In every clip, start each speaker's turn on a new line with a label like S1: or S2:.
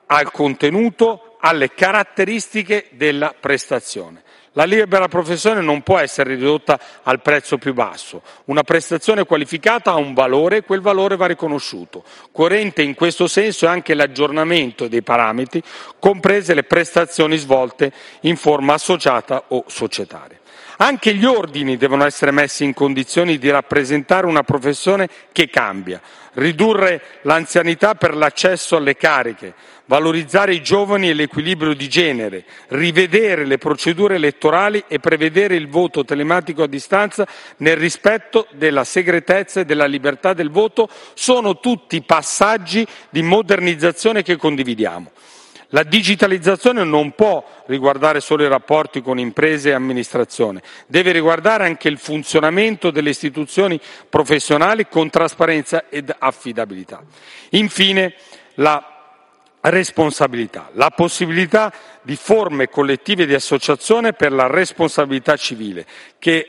S1: al contenuto, alle caratteristiche della prestazione. La libera professione non può essere ridotta al prezzo più basso. Una prestazione qualificata ha un valore e quel valore va riconosciuto. Coerente in questo senso è anche l'aggiornamento dei parametri, comprese le prestazioni svolte in forma associata o societaria. Anche gli ordini devono essere messi in condizioni di rappresentare una professione che cambia, ridurre l'anzianità per l'accesso alle cariche, valorizzare i giovani e l'equilibrio di genere, rivedere le procedure elettorali e prevedere il voto telematico a distanza nel rispetto della segretezza e della libertà del voto sono tutti passaggi di modernizzazione che condividiamo. La digitalizzazione non può riguardare solo i rapporti con imprese e amministrazione, deve riguardare anche il funzionamento delle istituzioni professionali con trasparenza ed affidabilità. Infine, la responsabilità, la possibilità di forme collettive di associazione per la responsabilità civile, che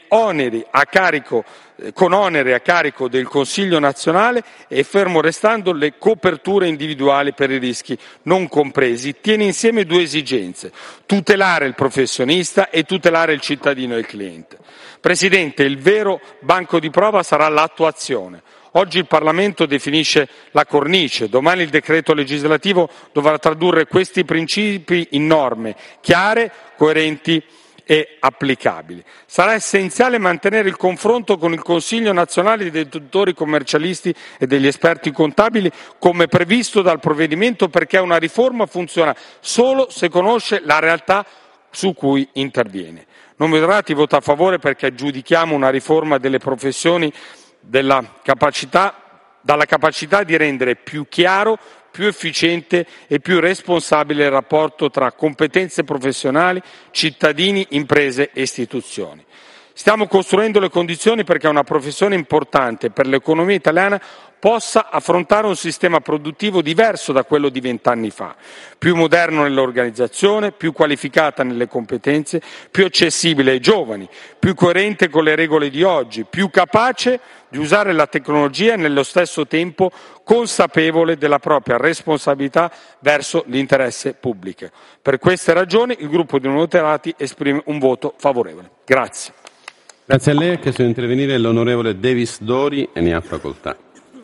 S1: con onere a carico del Consiglio nazionale e fermo restando le coperture individuali per i rischi non compresi, tiene insieme due esigenze: tutelare il professionista e tutelare il cittadino e il cliente. Presidente, il vero banco di prova sarà l'attuazione. Oggi il Parlamento definisce la cornice, domani il decreto legislativo dovrà tradurre questi principi in norme chiare, coerenti e applicabili. Sarà essenziale mantenere il confronto con il Consiglio nazionale dei dottori commercialisti e degli esperti contabili come previsto dal provvedimento, perché una riforma funziona solo se conosce la realtà su cui interviene. Non Moderati vota a favore perché giudichiamo una riforma delle professioni dalla capacità di rendere più chiaro, più efficiente e più responsabile il rapporto tra competenze professionali, cittadini, imprese e istituzioni. Stiamo costruendo le condizioni perché una professione importante per l'economia italiana possa affrontare un sistema produttivo diverso da quello di 20 anni fa, più moderno nell'organizzazione, più qualificata nelle competenze, più accessibile ai giovani, più coerente con le regole di oggi, più capace di usare la tecnologia e nello stesso tempo consapevole della propria responsabilità verso l'interesse pubblico. Per queste ragioni il gruppo di Moderati esprime un voto favorevole. Grazie.
S2: Grazie a lei. Ha chiesto di intervenire l'onorevole Davis Dori e ne ha facoltà.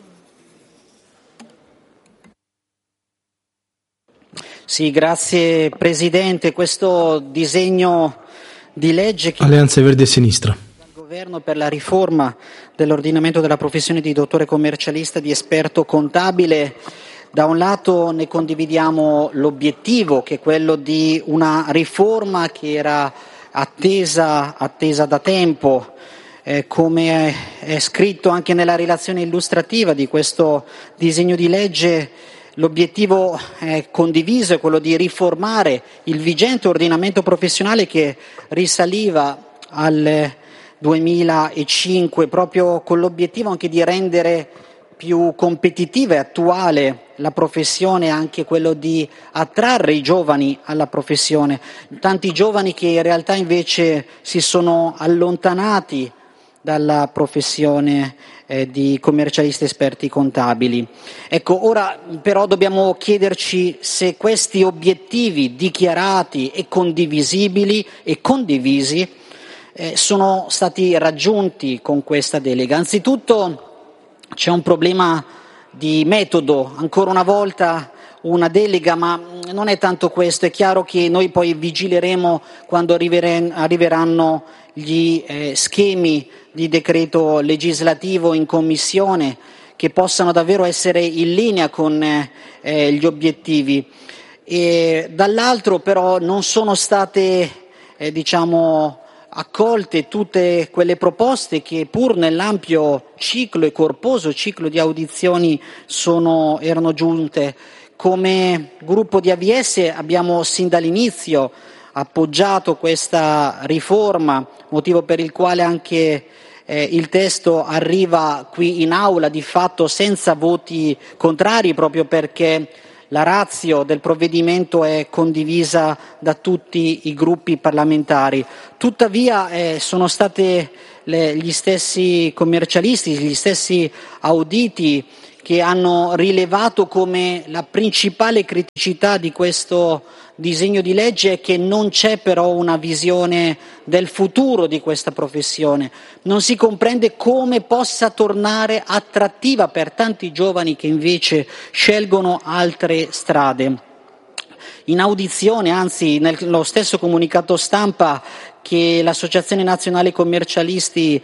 S3: Sì, grazie Presidente. Questo disegno di legge che
S4: Alleanza Verdi e Sinistra.
S3: il Governo per la riforma dell'ordinamento della professione di dottore commercialista, di esperto contabile, da un lato ne condividiamo l'obiettivo, che è quello di una riforma che era attesa da tempo, come è scritto anche nella relazione illustrativa di questo disegno di legge. L'obiettivo condiviso è quello di riformare il vigente ordinamento professionale che risaliva al 2005, proprio con l'obiettivo anche di rendere più competitiva e attuale la professione, anche quello di attrarre i giovani alla professione, tanti giovani che in realtà invece si sono allontanati dalla professione di commercialisti esperti contabili. Ecco, ora però dobbiamo chiederci se questi obiettivi dichiarati e condivisibili e condivisi sono stati raggiunti con questa delega. Anzitutto c'è un problema di metodo, ancora una volta una delega, ma non è tanto questo. È chiaro che noi poi vigileremo quando arriveranno gli schemi di decreto legislativo in commissione, che possano davvero essere in linea con gli obiettivi. E dall'altro però non sono state accolte tutte quelle proposte che, pur nell'ampio ciclo e corposo ciclo di audizioni, erano giunte. Come gruppo di AVS abbiamo sin dall'inizio appoggiato questa riforma, motivo per il quale anche il testo arriva qui in aula di fatto senza voti contrari, proprio perché la ratio del provvedimento è condivisa da tutti i gruppi parlamentari. Tuttavia sono state gli stessi commercialisti, gli stessi auditi che hanno rilevato come la principale criticità di questo disegno di legge è che non c'è però una visione del futuro di questa professione. Non si comprende come possa tornare attrattiva per tanti giovani che invece scelgono altre strade. In audizione, anzi nello stesso comunicato stampa che l'Associazione Nazionale Commercialisti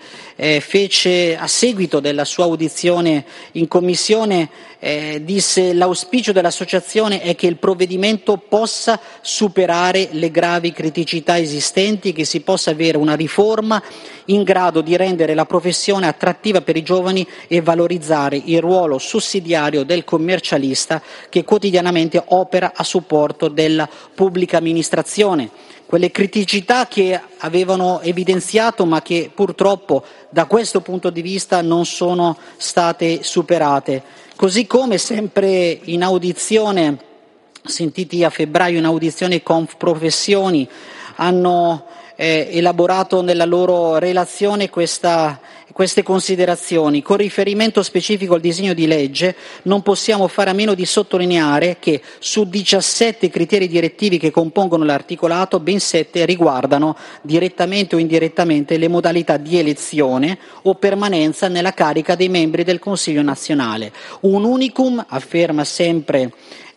S3: fece a seguito della sua audizione in commissione, disse: l'auspicio dell'associazione è che il provvedimento possa superare le gravi criticità esistenti, che si possa avere una riforma in grado di rendere la professione attrattiva per i giovani e valorizzare il ruolo sussidiario del commercialista che quotidianamente opera a supporto della pubblica amministrazione. Quelle criticità che avevano evidenziato ma che purtroppo da questo punto di vista non sono state superate. Così come sempre in audizione, sentiti a febbraio in audizione Confprofessioni, hanno elaborato nella loro relazione queste considerazioni. Con riferimento specifico al disegno di legge non possiamo fare a meno di sottolineare che su 17 criteri direttivi che compongono l'articolato, ben 7 riguardano direttamente o indirettamente le modalità di elezione o permanenza nella carica dei membri del Consiglio nazionale. Un unicum, afferma sempre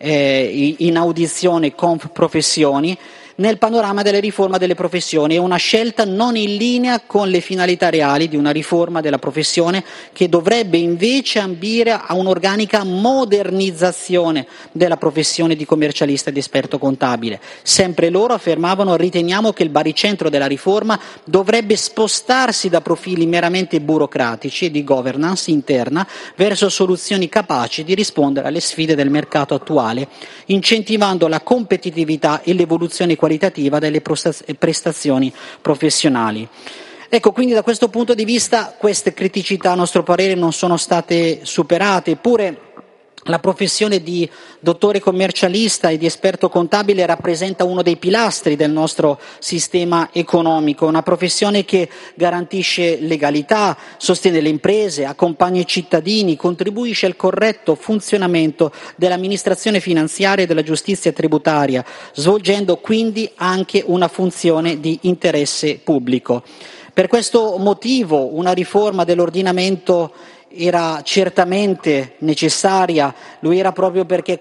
S3: in audizione Confprofessioni, nel panorama della riforma delle professioni. È una scelta non in linea con le finalità reali di una riforma della professione che dovrebbe invece ambire a un'organica modernizzazione della professione di commercialista e di esperto contabile. Sempre loro affermavano: riteniamo che il baricentro della riforma dovrebbe spostarsi da profili meramente burocratici e di governance interna verso soluzioni capaci di rispondere alle sfide del mercato attuale, incentivando la competitività e l'evoluzione qualitativa delle prestazioni professionali. Ecco, quindi da questo punto di vista queste criticità a nostro parere non sono state superate, eppure la professione di dottore commercialista e di esperto contabile rappresenta uno dei pilastri del nostro sistema economico, una professione che garantisce legalità, sostiene le imprese, accompagna i cittadini, contribuisce al corretto funzionamento dell'amministrazione finanziaria e della giustizia tributaria, svolgendo quindi anche una funzione di interesse pubblico. Per questo motivo una riforma dell'ordinamento era certamente necessaria, lo era proprio perché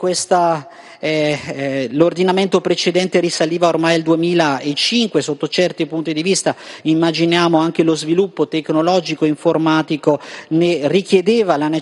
S3: l'ordinamento precedente risaliva ormai al 2005, sotto certi punti di vista, immaginiamo anche lo sviluppo tecnologico e informatico ne richiedeva i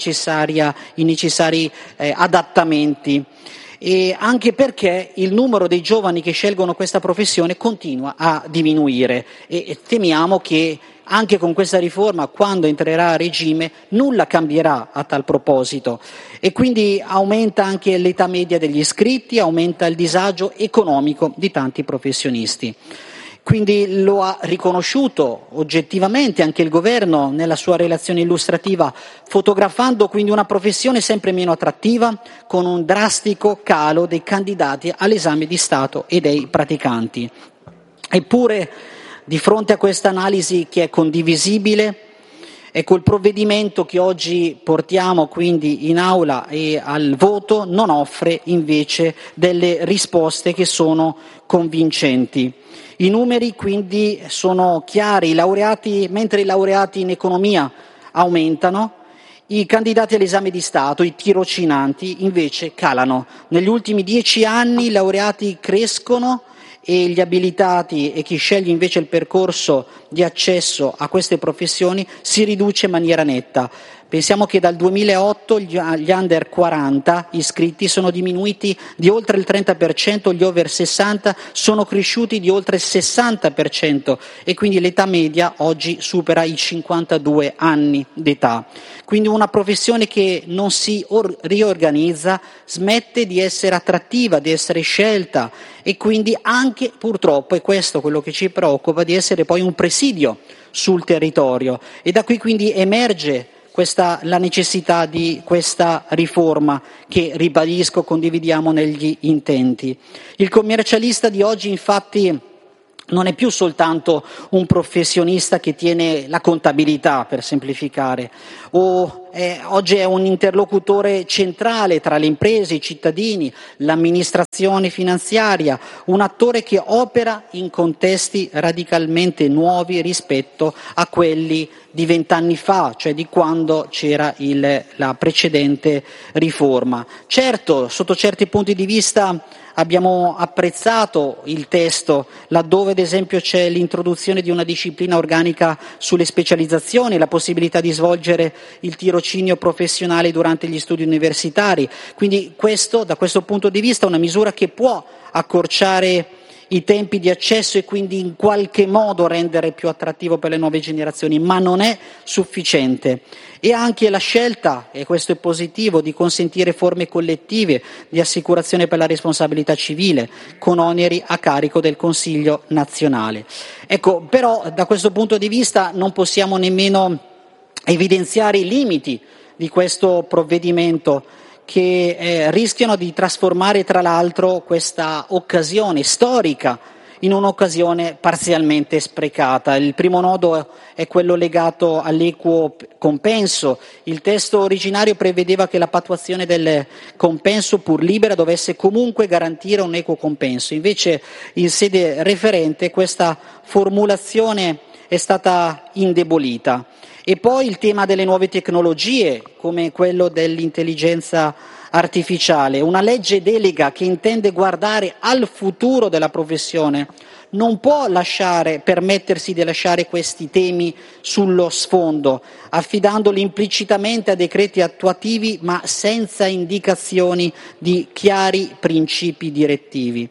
S3: necessari adattamenti. E anche perché il numero dei giovani che scelgono questa professione continua a diminuire e temiamo che anche con questa riforma, quando entrerà a regime, nulla cambierà a tal proposito e quindi aumenta anche l'età media degli iscritti, aumenta il disagio economico di tanti professionisti. Quindi lo ha riconosciuto oggettivamente anche il Governo nella sua relazione illustrativa, fotografando quindi una professione sempre meno attrattiva, con un drastico calo dei candidati all'esame di Stato e dei praticanti. Eppure, di fronte a questa analisi che è condivisibile, ecco, il provvedimento che oggi portiamo quindi in aula e al voto non offre invece delle risposte che sono convincenti. I numeri quindi sono chiari, mentre i laureati in economia aumentano, i candidati all'esame di Stato, i tirocinanti, invece calano. Negli ultimi 10 anni i laureati crescono e gli abilitati e chi sceglie invece il percorso di accesso a queste professioni si riduce in maniera netta. Pensiamo che dal 2008 gli under 40 iscritti sono diminuiti di oltre il 30%, gli over 60 sono cresciuti di oltre il 60% e quindi l'età media oggi supera i 52 anni d'età. Quindi una professione che non si riorganizza, smette di essere attrattiva, di essere scelta e quindi anche purtroppo, e questo è quello che ci preoccupa, di essere poi un presidio sul territorio e da qui quindi emerge la necessità di questa riforma che, ribadisco, condividiamo negli intenti. Il commercialista di oggi infatti non è più soltanto un professionista che tiene la contabilità, per semplificare, o oggi è un interlocutore centrale tra le imprese, i cittadini, l'amministrazione finanziaria, un attore che opera in contesti radicalmente nuovi rispetto a quelli di 20 anni fa, cioè di quando c'era la precedente riforma. Certo, sotto certi punti di vista abbiamo apprezzato il testo, laddove ad esempio c'è l'introduzione di una disciplina organica sulle specializzazioni, la possibilità di svolgere il tirocinio professionale durante gli studi universitari. Quindi da questo punto di vista, una misura che può accorciare i tempi di accesso e quindi in qualche modo rendere più attrattivo per le nuove generazioni, ma non è sufficiente. E anche la scelta, e questo è positivo, di consentire forme collettive di assicurazione per la responsabilità civile con oneri a carico del Consiglio nazionale. Ecco, però da questo punto di vista non possiamo nemmeno evidenziare i limiti di questo provvedimento, che rischiano di trasformare tra l'altro questa occasione storica in un'occasione parzialmente sprecata. Il primo nodo è quello legato all'equo compenso. Il testo originario prevedeva che la pattuazione del compenso, pur libera, dovesse comunque garantire un equo compenso. Invece in sede referente questa formulazione è stata indebolita. E poi il tema delle nuove tecnologie, come quello dell'intelligenza artificiale. Una legge delega che intende guardare al futuro della professione non può permettersi di lasciare questi temi sullo sfondo, affidandoli implicitamente a decreti attuativi ma senza indicazioni di chiari principi direttivi.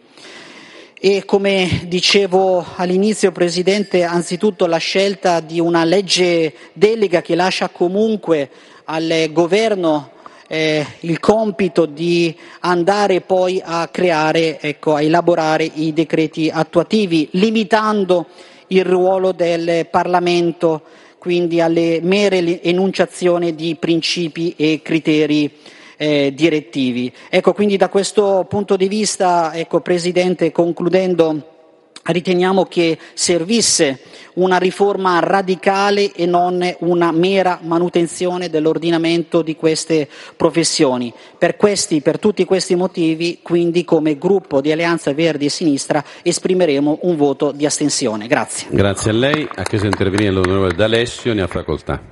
S3: E come dicevo all'inizio, Presidente, anzitutto la scelta di una legge delega che lascia comunque al Governo il compito di andare poi a creare, a elaborare i decreti attuativi, limitando il ruolo del Parlamento quindi alle mere enunciazioni di principi e criteri direttivi. Ecco, quindi da questo punto di vista, Presidente, concludendo, riteniamo che servisse una riforma radicale e non una mera manutenzione dell'ordinamento di queste professioni. Per tutti questi motivi, quindi come gruppo di Alleanza Verdi e Sinistra esprimeremo un voto di astensione. Grazie.
S2: Grazie a lei. Ha chiesto di intervenire l'onorevole D'Alessio, ne ha facoltà.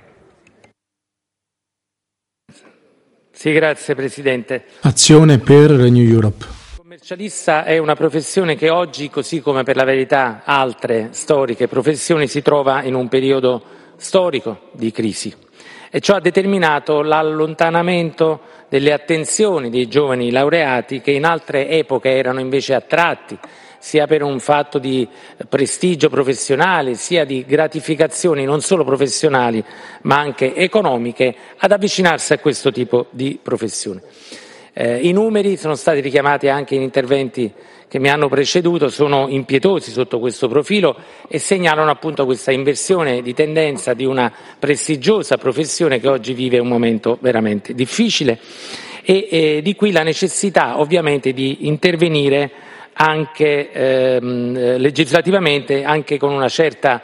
S4: Sì, grazie Presidente.
S5: Azione per Renew Europe.
S4: Il commercialista è una professione che oggi, così come per la verità altre storiche professioni, si trova in un periodo storico di crisi e ciò ha determinato l'allontanamento delle attenzioni dei giovani laureati che in altre epoche erano invece attratti sia per un fatto di prestigio professionale, sia di gratificazioni non solo professionali ma anche economiche, ad avvicinarsi a questo tipo di professione. I numeri sono stati richiamati anche in interventi che mi hanno preceduto, sono impietosi sotto questo profilo e segnalano appunto questa inversione di tendenza di una prestigiosa professione che oggi vive un momento veramente difficile e di qui la necessità ovviamente di intervenire anche legislativamente, anche con una certa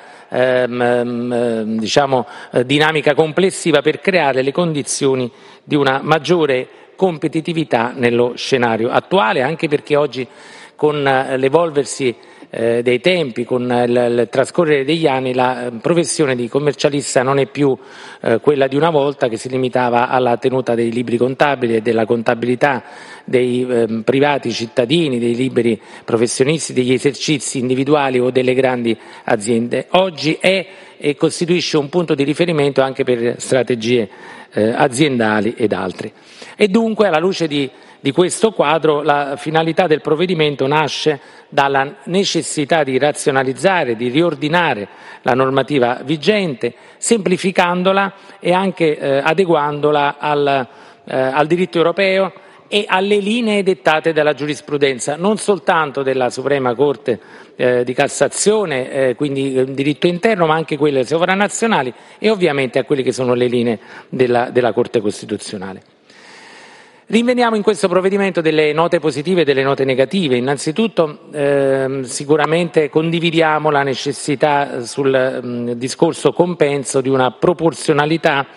S4: dinamica complessiva per creare le condizioni di una maggiore competitività nello scenario attuale, anche perché oggi con l'evolversi dei tempi, con il trascorrere degli anni, la professione di commercialista non è più quella di una volta, che si limitava alla tenuta dei libri contabili e della contabilità dei privati cittadini, dei liberi professionisti, degli esercizi individuali o delle grandi aziende. Oggi è e costituisce un punto di riferimento anche per strategie aziendali ed altri. E dunque, alla luce di questo quadro, la finalità del provvedimento nasce dalla necessità di razionalizzare, di riordinare la normativa vigente, semplificandola e anche adeguandola al diritto europeo e alle linee dettate dalla giurisprudenza, non soltanto della Suprema Corte di Cassazione, quindi diritto interno, ma anche quelle sovranazionali e ovviamente a quelle che sono le linee della Corte Costituzionale. Rinveniamo in questo provvedimento delle note positive e delle note negative. Innanzitutto sicuramente condividiamo la necessità sul discorso compenso di una proporzionalità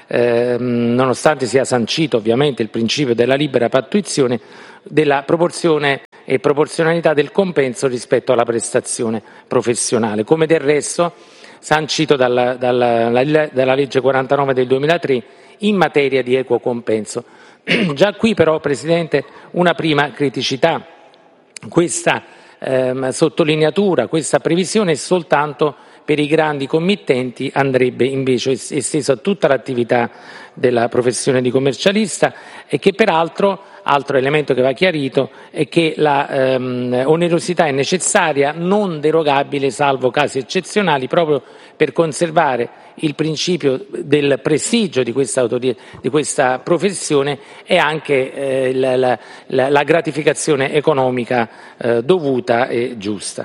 S4: nonostante sia sancito ovviamente il principio della libera pattuizione, della proporzione e proporzionalità del compenso rispetto alla prestazione professionale, come del resto sancito dalla legge 49 del 2003 in materia di equo compenso. Già qui però, Presidente, una prima criticità. Questa sottolineatura, questa previsione è soltanto per i grandi committenti, andrebbe invece esteso a tutta l'attività della professione di commercialista, e che peraltro, altro elemento che va chiarito, è che la onerosità è necessaria, non derogabile salvo casi eccezionali, proprio per conservare il principio del prestigio di questa professione e anche la gratificazione economica dovuta e giusta.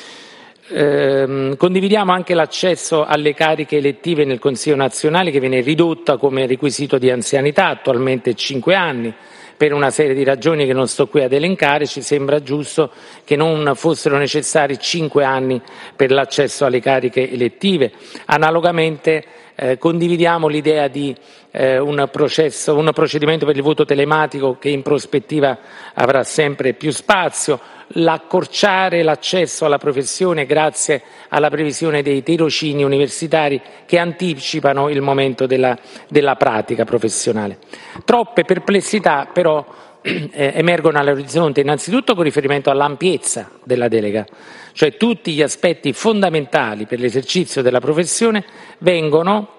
S4: Condividiamo anche l'accesso alle cariche elettive nel Consiglio nazionale, che viene ridotta come requisito di anzianità, attualmente 5 anni. Per una serie di ragioni che non sto qui ad elencare, ci sembra giusto che non fossero necessari 5 anni per l'accesso alle cariche elettive. Analogamente condividiamo l'idea di un procedimento per il voto telematico che in prospettiva avrà sempre più spazio, l'accorciare l'accesso alla professione grazie alla previsione dei tirocini universitari che anticipano il momento della pratica professionale. Troppe perplessità però emergono all'orizzonte, innanzitutto con riferimento all'ampiezza della delega, cioè tutti gli aspetti fondamentali per l'esercizio della professione vengono,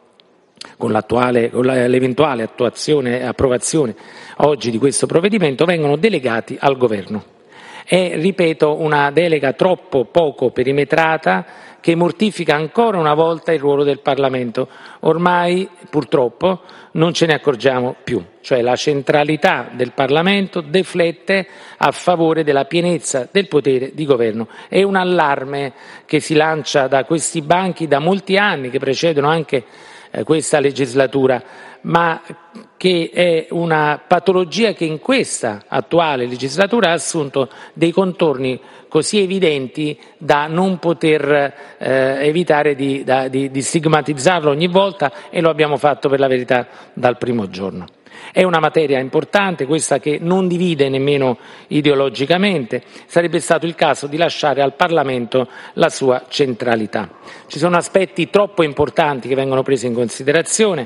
S4: con l'eventuale attuazione e approvazione oggi di questo provvedimento, vengono delegati al Governo. È, ripeto, una delega troppo poco perimetrata che mortifica ancora una volta il ruolo del Parlamento. Ormai, purtroppo, non ce ne accorgiamo più, cioè la centralità del Parlamento deflette a favore della pienezza del potere di governo. È un allarme che si lancia da questi banchi da molti anni, che precedono anche questa legislatura, ma che è una patologia che in questa attuale legislatura ha assunto dei contorni così evidenti da non poter evitare di stigmatizzarlo ogni volta, e lo abbiamo fatto per la verità dal primo giorno. È una materia importante, questa, che non divide nemmeno ideologicamente. Sarebbe stato il caso di lasciare al Parlamento la sua centralità. Ci sono aspetti troppo importanti che vengono presi in considerazione,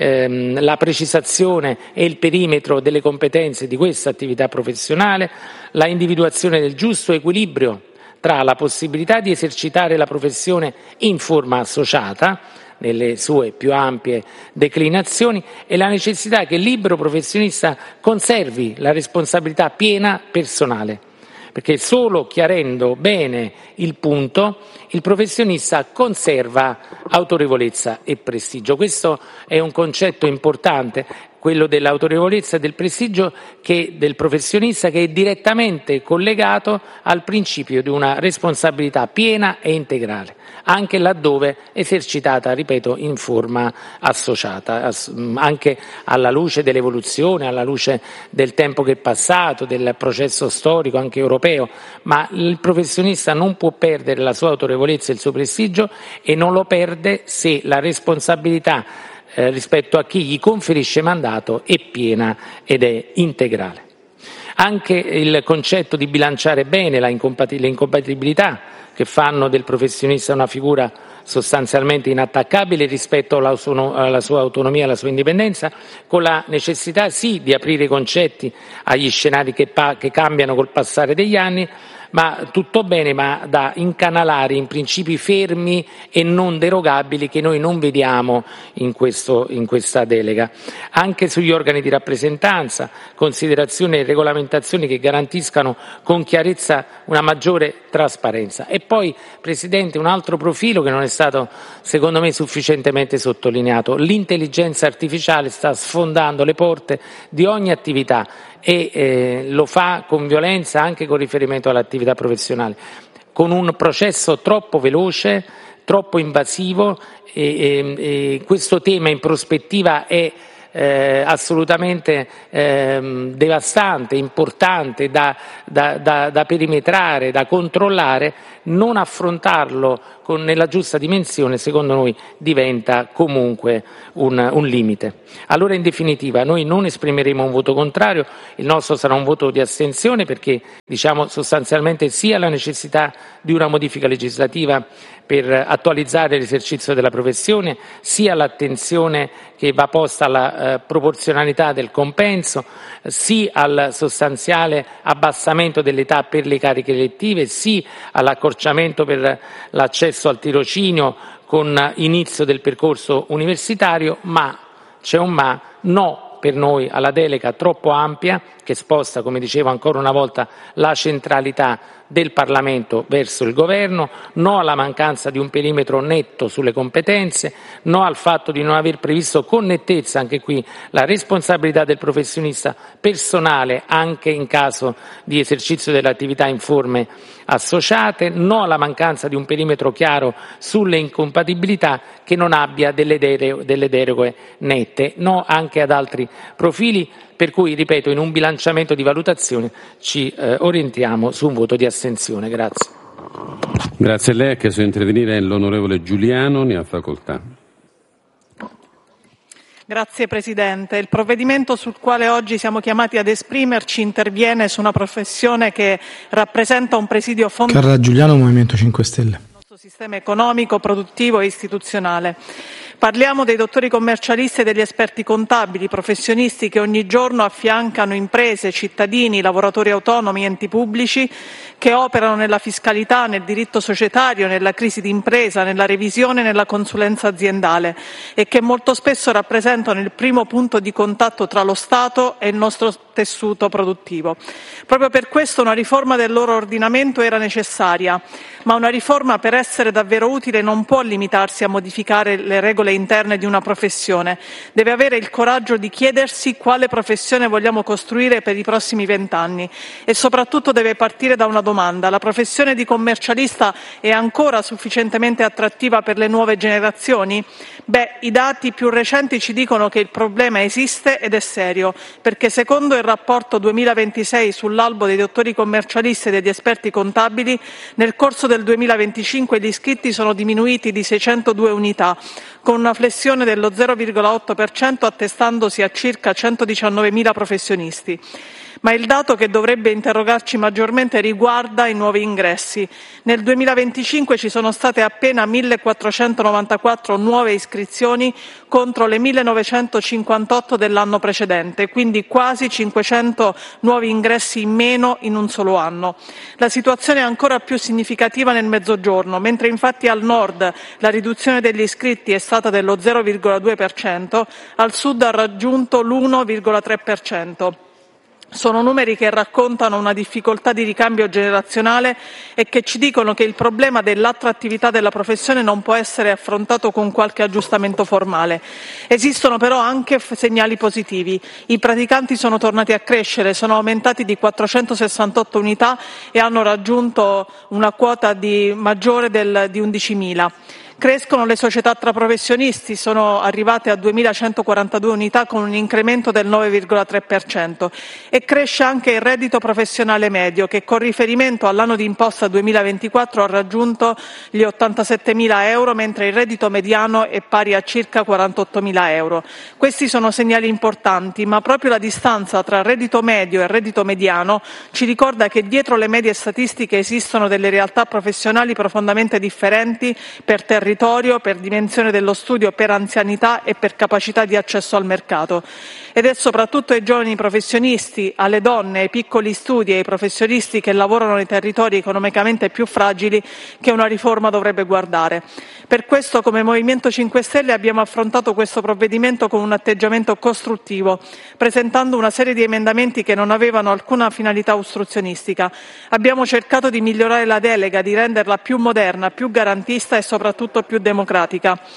S4: la precisazione e il perimetro delle competenze di questa attività professionale, la individuazione del giusto equilibrio tra la possibilità di esercitare la professione in forma associata, nelle sue più ampie declinazioni, e la necessità che il libero professionista conservi la responsabilità piena personale, perché solo chiarendo bene il punto il professionista conserva autorevolezza e prestigio. Questo è un concetto importante, quello dell'autorevolezza e del prestigio del professionista, che è direttamente collegato al principio di una responsabilità piena e integrale, anche laddove esercitata, ripeto, in forma associata, anche alla luce dell'evoluzione, alla luce del tempo che è passato, del processo storico anche europeo. Ma il professionista non può perdere la sua autorevolezza e il suo prestigio, e non lo perde se la responsabilità rispetto a chi gli conferisce mandato è piena ed è integrale. Anche il concetto di bilanciare bene le incompatibilità che fanno del professionista una figura sostanzialmente inattaccabile rispetto alla sua autonomia e alla sua indipendenza, con la necessità sì di aprire i concetti agli scenari che cambiano col passare degli anni, ma tutto bene, ma da incanalare in principi fermi e non derogabili che noi non vediamo in questa delega. Anche sugli organi di rappresentanza, considerazioni e regolamentazioni che garantiscano con chiarezza una maggiore trasparenza. E poi, Presidente, un altro profilo che non è stato, secondo me, sufficientemente sottolineato: l'intelligenza artificiale sta sfondando le porte di ogni attività e lo fa con violenza anche con riferimento all'attività professionale, con un processo troppo veloce, troppo invasivo, e questo tema in prospettiva è assolutamente devastante, importante da perimetrare, da controllare, non affrontarlo nella giusta dimensione, secondo noi, diventa comunque un limite. Allora, in definitiva, noi non esprimeremo un voto contrario, il nostro sarà un voto di astensione perché diciamo sostanzialmente sia la necessità di una modifica legislativa per attualizzare l'esercizio della professione, sia l'attenzione che va posta alla proporzionalità del compenso, sì al sostanziale abbassamento dell'età per le cariche elettive, sì all'accorciamento per l'accesso al tirocinio con inizio del percorso universitario, ma c'è un ma, no per noi alla delega troppo ampia che sposta, come dicevo ancora una volta, la centralità del Parlamento verso il Governo, no alla mancanza di un perimetro netto sulle competenze, no al fatto di non aver previsto con nettezza anche qui la responsabilità del professionista personale anche in caso di esercizio delle attività in forme associate, no alla mancanza di un perimetro chiaro sulle incompatibilità che non abbia delle deroghe nette, no anche ad altri profili, per cui, ripeto, in un bilanciamento di valutazione ci orientiamo su un voto di astensione. Grazie.
S2: Grazie a lei. Ha chiesto di intervenire l'onorevole Giuliano, ne ha facoltà.
S6: Grazie Presidente. Il provvedimento sul quale oggi siamo chiamati ad esprimerci interviene su una professione che rappresenta un presidio fondamentale
S5: Carla Giuliano, Movimento 5 Stelle.
S6: del nostro sistema economico, produttivo e istituzionale. Parliamo dei dottori commercialisti e degli esperti contabili, professionisti che ogni giorno affiancano imprese, cittadini, lavoratori autonomi, enti pubblici che operano nella fiscalità, nel diritto societario, nella crisi d'impresa, nella revisione e nella consulenza aziendale e che molto spesso rappresentano il primo punto di contatto tra lo Stato e il nostro tessuto produttivo. Proprio per questo una riforma del loro ordinamento era necessaria, ma una riforma per essere davvero utile non può limitarsi a modificare le regole interne di una professione, deve avere il coraggio di chiedersi quale professione vogliamo costruire per i prossimi 20 anni e soprattutto deve partire da una domanda: la professione di commercialista è ancora sufficientemente attrattiva per le nuove generazioni? I dati più recenti ci dicono che il problema esiste ed è serio, perché secondo il rapporto 2026 sull'albo dei dottori commercialisti e degli esperti contabili, nel corso del 2025 gli iscritti sono diminuiti di 602 unità, con una flessione dello 0,8% attestandosi a circa 119.000 professionisti. Ma il dato che dovrebbe interrogarci maggiormente riguarda i nuovi ingressi. Nel 2025 ci sono state appena 1.494 nuove iscrizioni contro le 1.958 dell'anno precedente, quindi quasi 500 nuovi ingressi in meno in un solo anno. La situazione è ancora più significativa nel Mezzogiorno, mentre infatti al nord la riduzione degli iscritti è stata dello 0,2%, al sud ha raggiunto l'1,3%. Sono numeri che raccontano una difficoltà di ricambio generazionale e che ci dicono che il problema dell'attrattività della professione non può essere affrontato con qualche aggiustamento formale. Esistono però anche segnali positivi. I praticanti sono tornati a crescere, sono aumentati di 468 unità e hanno raggiunto una quota maggiore di 11.000. Crescono le società tra professionisti, sono arrivate a 2.142 unità con un incremento del 9,3% e cresce anche il reddito professionale medio che con riferimento all'anno di imposta 2024 ha raggiunto gli 87.000 euro, mentre il reddito mediano è pari a circa 48.000 euro. Questi sono segnali importanti, ma proprio la distanza tra reddito medio e reddito mediano ci ricorda che dietro le medie statistiche esistono delle realtà professionali profondamente differenti per territorio, per dimensione dello studio, per anzianità e per capacità di accesso al mercato. Ed è soprattutto ai giovani professionisti, alle donne, ai piccoli studi e ai professionisti che lavorano nei territori economicamente più fragili che una riforma dovrebbe guardare. Per questo, come Movimento 5 Stelle, abbiamo affrontato questo provvedimento con un atteggiamento costruttivo, presentando una serie di emendamenti che non avevano alcuna finalità ostruzionistica. Abbiamo cercato di migliorare la delega, di renderla più moderna, più garantista e soprattutto più democratica.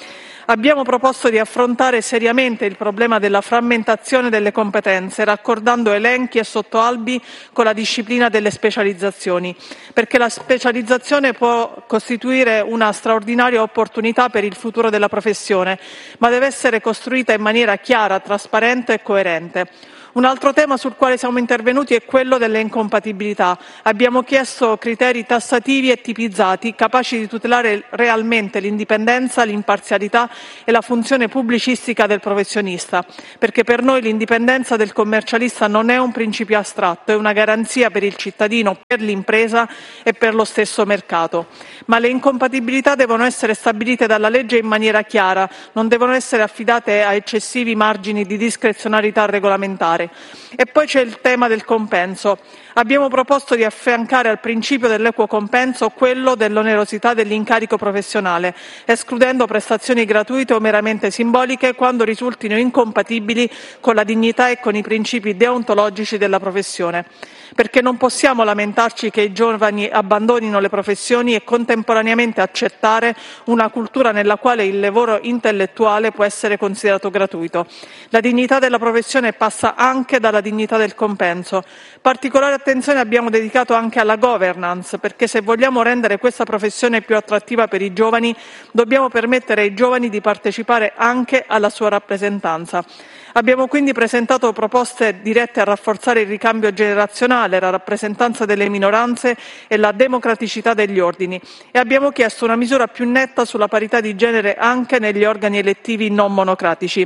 S6: Abbiamo proposto di affrontare seriamente il problema della frammentazione delle competenze, raccordando elenchi e sottoalbi con la disciplina delle specializzazioni, perché la specializzazione può costituire una straordinaria opportunità per il futuro della professione, ma deve essere costruita in maniera chiara, trasparente e coerente. Un altro tema sul quale siamo intervenuti è quello delle incompatibilità. Abbiamo chiesto criteri tassativi e tipizzati capaci di tutelare realmente l'indipendenza, l'imparzialità e la funzione pubblicistica del professionista, perché per noi l'indipendenza del commercialista non è un principio astratto, è una garanzia per il cittadino, per l'impresa e per lo stesso mercato. Ma le incompatibilità devono essere stabilite dalla legge in maniera chiara, non devono essere affidate a eccessivi margini di discrezionalità regolamentare. E poi c'è il tema del compenso. Abbiamo proposto di affiancare al principio dell'equo compenso quello dell'onerosità dell'incarico professionale, escludendo prestazioni gratuite o meramente simboliche quando risultino incompatibili con la dignità e con i principi deontologici della professione. Perché non possiamo lamentarci che i giovani abbandonino le professioni e contemporaneamente accettare una cultura nella quale il lavoro intellettuale può essere considerato gratuito. La dignità della professione passa anche dalla dignità del compenso. Particolare attenzione abbiamo dedicato anche alla governance, perché se vogliamo rendere questa professione più attrattiva per i giovani, dobbiamo permettere ai giovani di partecipare anche alla sua rappresentanza. Abbiamo quindi presentato proposte dirette a rafforzare il ricambio generazionale, la rappresentanza delle minoranze e la democraticità degli ordini e abbiamo chiesto una misura più netta sulla parità di genere anche negli organi elettivi non monocratici.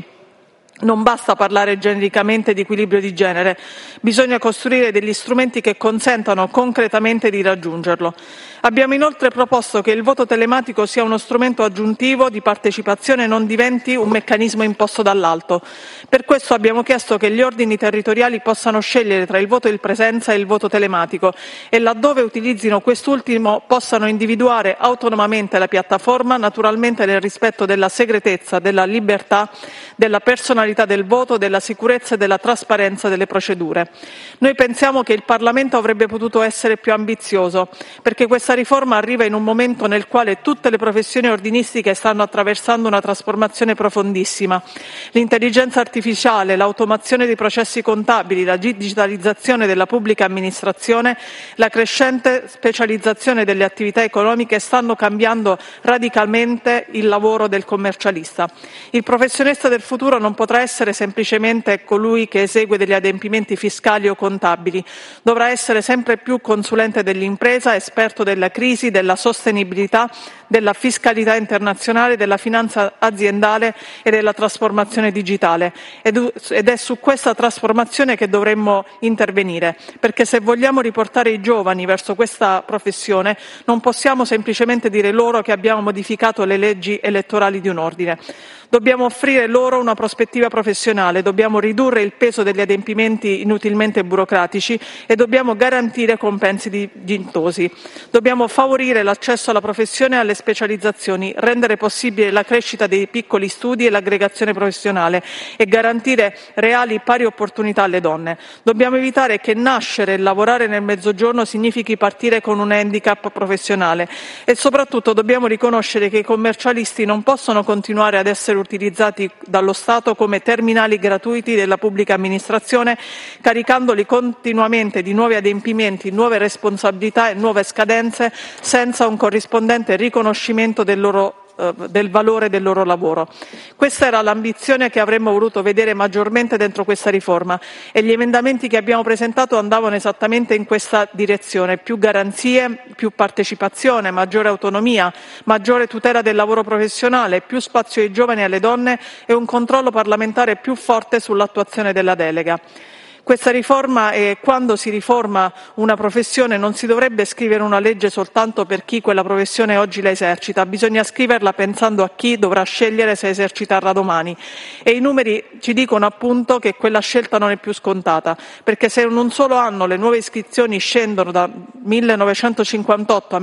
S6: Non basta parlare genericamente di equilibrio di genere, bisogna costruire degli strumenti che consentano concretamente di raggiungerlo. Abbiamo inoltre proposto che il voto telematico sia uno strumento aggiuntivo di partecipazione e non diventi un meccanismo imposto dall'alto. Per questo abbiamo chiesto che gli ordini territoriali possano scegliere tra il voto in presenza e il voto telematico e laddove utilizzino quest'ultimo possano individuare autonomamente la piattaforma, naturalmente nel rispetto della segretezza, della libertà, della personalità del voto, della sicurezza e della trasparenza delle procedure. Noi pensiamo che il Parlamento avrebbe potuto essere più ambizioso, perché questa riforma arriva in un momento nel quale tutte le professioni ordinistiche stanno attraversando una trasformazione profondissima. L'intelligenza artificiale, l'automazione dei processi contabili, la digitalizzazione della pubblica amministrazione, la crescente specializzazione delle attività economiche stanno cambiando radicalmente il lavoro del commercialista. Il professionista del futuro non potrà essere semplicemente colui che esegue degli adempimenti fiscali o contabili, dovrà essere sempre più consulente dell'impresa, esperto della crisi, della sostenibilità, della fiscalità internazionale, della finanza aziendale e della trasformazione digitale. Ed è su questa trasformazione che dovremmo intervenire, perché se vogliamo riportare i giovani verso questa professione non possiamo semplicemente dire loro che abbiamo modificato le leggi elettorali di un ordine. Dobbiamo offrire loro una prospettiva professionale, dobbiamo ridurre il peso degli adempimenti inutilmente burocratici e dobbiamo garantire compensi dignitosi. Dobbiamo favorire l'accesso alla professione e alle specializzazioni, rendere possibile la crescita dei piccoli studi e l'aggregazione professionale e garantire reali pari opportunità alle donne. Dobbiamo evitare che nascere e lavorare nel Mezzogiorno significhi partire con un handicap professionale e soprattutto dobbiamo riconoscere che i commercialisti non possono continuare ad essere utilizzati dallo Stato come terminali gratuiti della pubblica amministrazione, caricandoli continuamente di nuovi adempimenti, nuove responsabilità e nuove scadenze senza un corrispondente riconoscimento del valore del loro lavoro. Questa era l'ambizione che avremmo voluto vedere maggiormente dentro questa riforma e gli emendamenti che abbiamo presentato andavano esattamente in questa direzione: più garanzie, più partecipazione, maggiore autonomia, maggiore tutela del lavoro professionale, più spazio ai giovani e alle donne e un controllo parlamentare più forte sull'attuazione della delega. Questa riforma quando si riforma una professione non si dovrebbe scrivere una legge soltanto per chi quella professione oggi la esercita, bisogna scriverla pensando a chi dovrà scegliere se esercitarla domani e i numeri ci dicono appunto che quella scelta non è più scontata, perché se in un solo anno le nuove iscrizioni scendono da 1958 a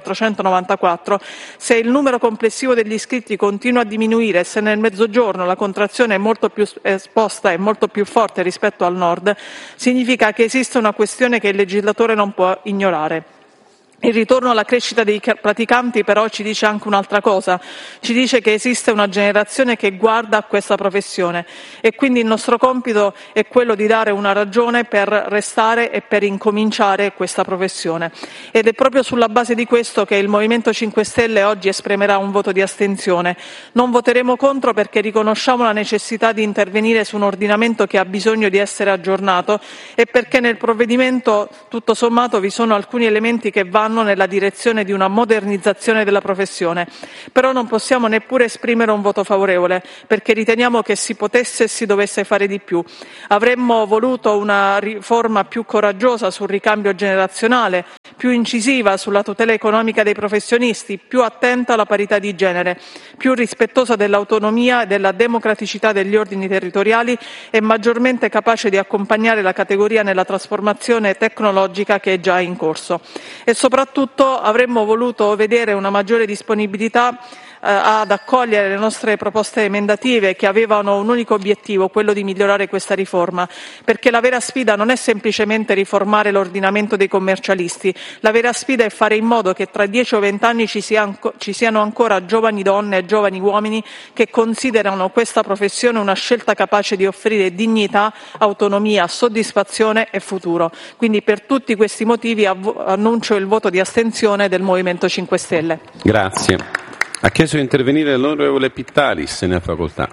S6: 1494, se il numero complessivo degli iscritti continua a diminuire e se nel Mezzogiorno la contrazione è molto più esposta e molto più forte rispetto al Nord, significa che esiste una questione che il legislatore non può ignorare. Il ritorno alla crescita dei praticanti però ci dice anche un'altra cosa, ci dice che esiste una generazione che guarda a questa professione e quindi il nostro compito è quello di dare una ragione per restare e per incominciare questa professione. Ed è proprio sulla base di questo che il Movimento 5 Stelle oggi esprimerà un voto di astensione. Non voteremo contro perché riconosciamo la necessità di intervenire su un ordinamento che ha bisogno di essere aggiornato e perché nel provvedimento tutto sommato vi sono alcuni elementi che vanno nella direzione di una modernizzazione della professione. Però non possiamo neppure esprimere un voto favorevole, perché riteniamo che si potesse e si dovesse fare di più. Avremmo voluto una riforma più coraggiosa sul ricambio generazionale, più incisiva sulla tutela economica dei professionisti, più attenta alla parità di genere, più rispettosa dell'autonomia e della democraticità degli ordini territoriali e maggiormente capace di accompagnare la categoria nella trasformazione tecnologica che è già in corso. E soprattutto avremmo voluto vedere una maggiore disponibilità ad accogliere le nostre proposte emendative che avevano un unico obiettivo, quello di migliorare questa riforma, perché la vera sfida non è semplicemente riformare l'ordinamento dei commercialisti, la vera sfida è fare in modo che tra 10 o 20 anni ci siano ancora giovani donne e giovani uomini che considerano questa professione una scelta capace di offrire dignità, autonomia, soddisfazione e futuro. Quindi per tutti questi motivi annuncio il voto di astensione del Movimento 5 Stelle.
S2: Grazie. Ha chiesto di intervenire l'onorevole Pittalis, ne ha facoltà.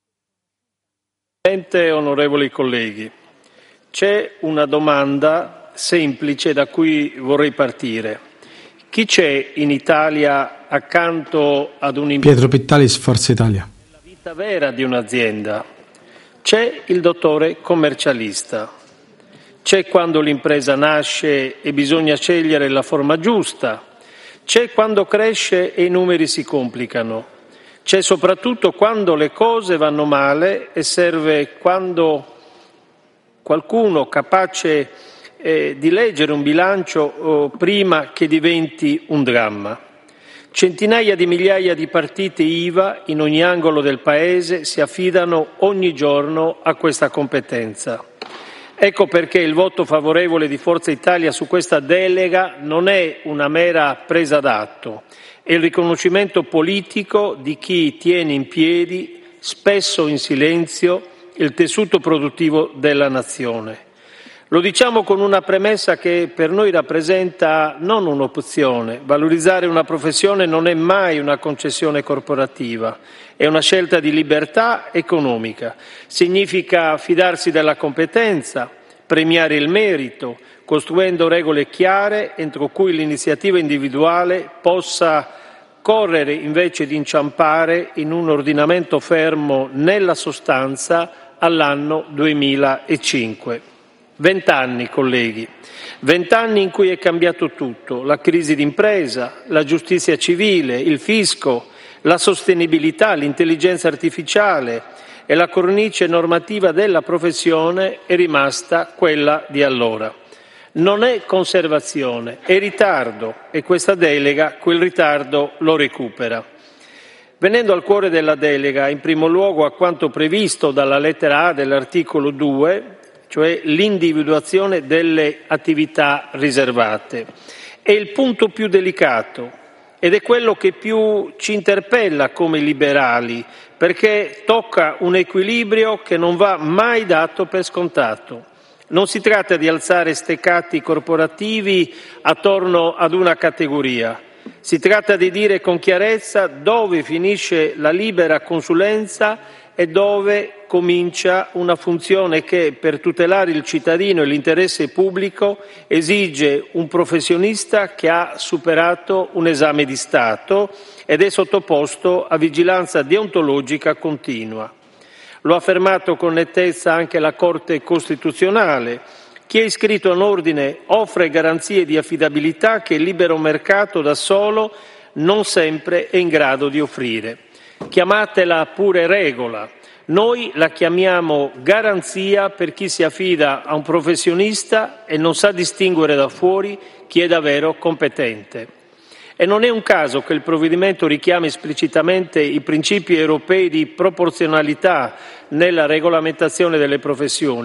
S7: Presidente, onorevoli colleghi, c'è una domanda semplice da cui vorrei partire. Chi c'è in Italia accanto ad
S5: Pietro Pittalis, Forza Italia.
S7: La vita vera di un'azienda? C'è il dottore commercialista. C'è quando l'impresa nasce e bisogna scegliere la forma giusta. C'è quando cresce e i numeri si complicano. C'è soprattutto quando le cose vanno male e serve quando qualcuno capace di leggere un bilancio prima che diventi un dramma. Centinaia di migliaia di partite IVA in ogni angolo del Paese si affidano ogni giorno a questa competenza. Ecco perché il voto favorevole di Forza Italia su questa delega non è una mera presa d'atto, è il riconoscimento politico di chi tiene in piedi, spesso in silenzio, il tessuto produttivo della nazione. Lo diciamo con una premessa che per noi rappresenta non un'opzione. Valorizzare una professione non è mai una concessione corporativa, è una scelta di libertà economica. Significa fidarsi della competenza, premiare il merito, costruendo regole chiare entro cui l'iniziativa individuale possa correre invece di inciampare in un ordinamento fermo nella sostanza all'anno 2005. 20 anni, colleghi, 20 anni in cui è cambiato tutto, la crisi d'impresa, la giustizia civile, il fisco, la sostenibilità, l'intelligenza artificiale e la cornice normativa della professione è rimasta quella di allora. Non è conservazione, è ritardo e questa delega quel ritardo lo recupera. Venendo al cuore della delega, in primo luogo a quanto previsto dalla lettera A dell'articolo 2, cioè l'individuazione delle attività riservate. È il punto più delicato ed è quello che più ci interpella come liberali, perché tocca un equilibrio che non va mai dato per scontato. Non si tratta di alzare steccati corporativi attorno ad una categoria. Si tratta di dire con chiarezza dove finisce la libera consulenza e dove comincia una funzione che, per tutelare il cittadino e l'interesse pubblico, esige un professionista che ha superato un esame di Stato ed è sottoposto a vigilanza deontologica continua. Lo ha affermato con nettezza anche la Corte Costituzionale. Chi è iscritto in ordine offre garanzie di affidabilità che il libero mercato da solo non sempre è in grado di offrire. Chiamatela pure regola. Noi la chiamiamo garanzia per chi si affida a un professionista e non sa distinguere da fuori chi è davvero competente. E non è un caso che il provvedimento richiami esplicitamente i principi europei di proporzionalità nella regolamentazione delle professioni.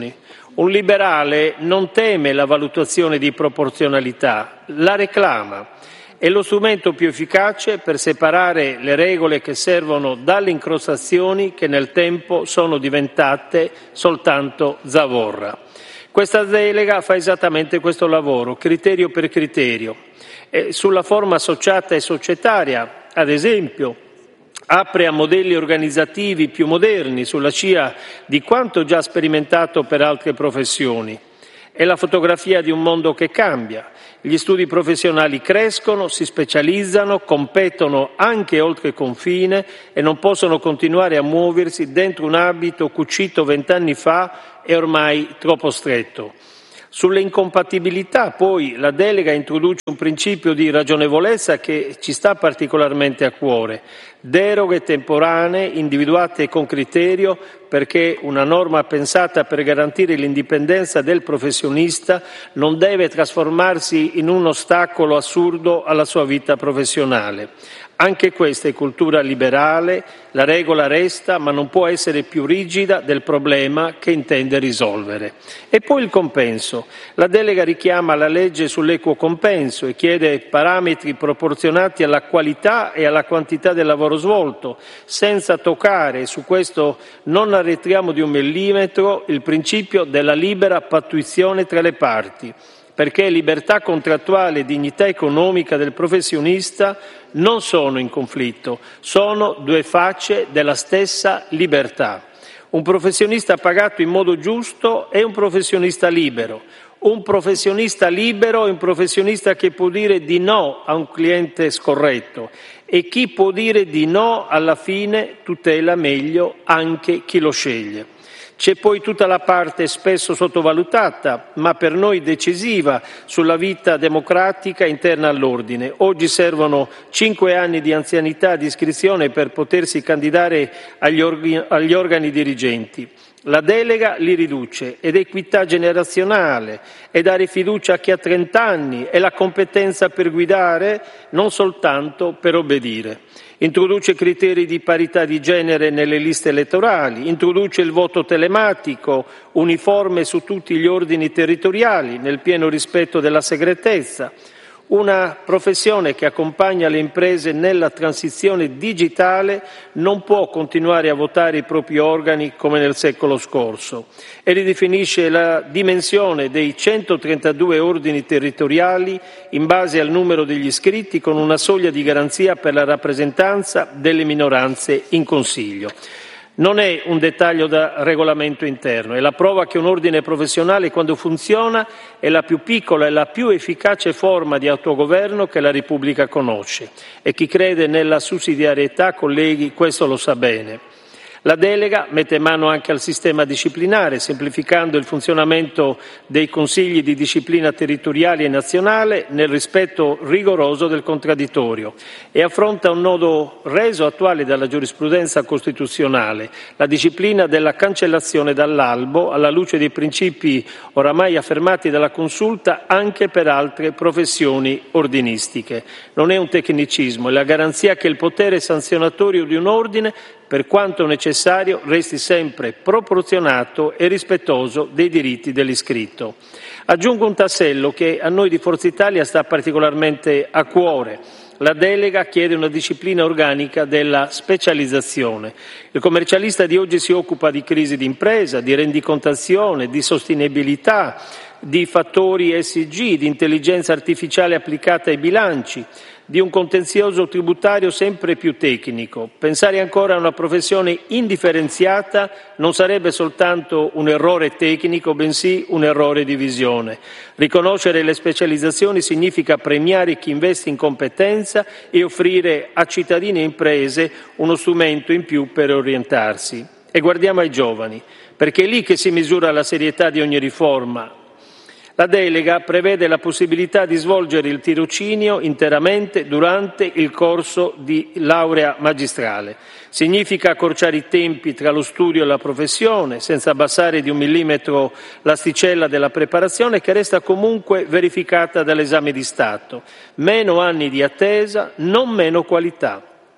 S7: Un liberale non teme la valutazione di proporzionalità, la reclama. È lo strumento più efficace per separare le regole che servono dalle incrostazioni che nel tempo sono diventate soltanto zavorra. Questa delega fa esattamente questo lavoro, criterio per criterio. Sulla forma associata e societaria, ad esempio, apre a modelli organizzativi più moderni sulla scia di quanto già sperimentato per altre professioni. È la fotografia di un mondo che cambia. Gli studi professionali crescono, si specializzano, competono anche oltre confine e non possono continuare a muoversi dentro un abito cucito 20 anni fa e ormai troppo stretto. Sulle incompatibilità, poi, la delega introduce un principio di ragionevolezza che ci sta particolarmente a cuore. Deroghe temporanee individuate con criterio, perché una norma pensata per garantire l'indipendenza del professionista non deve trasformarsi in un ostacolo assurdo alla sua vita professionale. Anche questa è cultura liberale, la regola resta ma non può essere più rigida del problema che intende risolvere. E poi il compenso. La delega richiama la legge sull'equo compenso e chiede parametri proporzionati alla qualità e alla quantità del lavoro svolto, senza toccare, su questo non arretriamo di un millimetro, il principio della libera pattuizione tra le parti, perché libertà contrattuale e dignità economica del professionista non sono in conflitto, sono due facce della stessa libertà. Un professionista pagato in modo giusto è un professionista libero. Un professionista libero è un professionista che può dire di no a un cliente scorretto e chi può dire di no alla fine tutela meglio anche chi lo sceglie. C'è poi tutta la parte spesso sottovalutata, ma per noi decisiva, sulla vita democratica interna all'ordine. Oggi servono 5 anni di anzianità di iscrizione per potersi candidare agli organi dirigenti. La delega li riduce ed equità generazionale e dare fiducia a chi ha 30 anni e la competenza per guidare, non soltanto per obbedire. Introduce criteri di parità di genere nelle liste elettorali, introduce il voto telematico uniforme su tutti gli ordini territoriali nel pieno rispetto della segretezza. Una professione che accompagna le imprese nella transizione digitale non può continuare a votare i propri organi come nel secolo scorso e ridefinisce la dimensione dei 132 ordini territoriali in base al numero degli iscritti con una soglia di garanzia per la rappresentanza delle minoranze in Consiglio. Non è un dettaglio da regolamento interno, è la prova che un ordine professionale, quando funziona, è la più piccola e la più efficace forma di autogoverno che la Repubblica conosce. E chi crede nella sussidiarietà, colleghi, questo lo sa bene. La delega mette mano anche al sistema disciplinare, semplificando il funzionamento dei consigli di disciplina territoriali e nazionale nel rispetto rigoroso del contraddittorio e affronta un nodo reso attuale dalla giurisprudenza costituzionale, la disciplina della cancellazione dall'albo alla luce dei principi oramai affermati dalla Consulta anche per altre professioni ordinistiche. Non è un tecnicismo, è la garanzia che il potere sanzionatorio di un ordine, per quanto necessario, resti sempre proporzionato e rispettoso dei diritti dell'iscritto. Aggiungo un tassello che a noi di Forza Italia sta particolarmente a cuore. La delega chiede una disciplina organica della specializzazione. Il commercialista di oggi si occupa di crisi d'impresa, di rendicontazione, di sostenibilità, di fattori ESG, di intelligenza artificiale applicata ai bilanci, di un contenzioso tributario sempre più tecnico. Pensare ancora a una professione indifferenziata non sarebbe soltanto un errore tecnico, bensì un errore di visione. Riconoscere le specializzazioni significa premiare chi investe in competenza e offrire a cittadini e imprese uno strumento in più per orientarsi. E guardiamo ai giovani, perché è lì che si misura la serietà di ogni riforma. La delega prevede la possibilità di svolgere il tirocinio interamente durante il corso di laurea magistrale. Significa accorciare i tempi tra lo studio e la professione, senza abbassare di 1 millimetro l'asticella della preparazione, che resta comunque verificata dall'esame di Stato. Meno anni di attesa, non meno qualità.